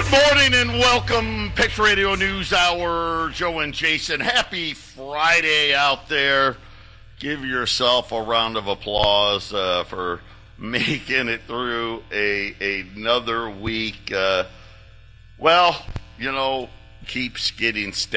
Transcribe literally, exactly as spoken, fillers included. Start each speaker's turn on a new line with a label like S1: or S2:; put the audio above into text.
S1: Morning and welcome, Pitch Radio News Hour. Joe and Jason, happy Friday out there. Give yourself a round of applause uh, for making it through a another week. Uh, well, you know, keeps getting